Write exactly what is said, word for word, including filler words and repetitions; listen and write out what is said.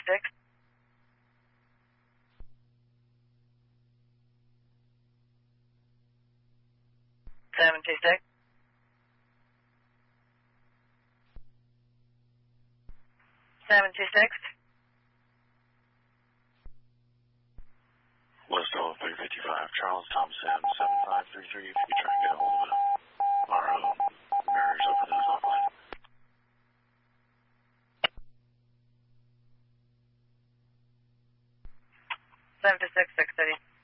six. seven two six. seven two six. Westall three fifty-five, Charles Thompson, seven five three three, if you could try and get a hold of him. Our uh, mirrors open those offline. seven two six, six thirty.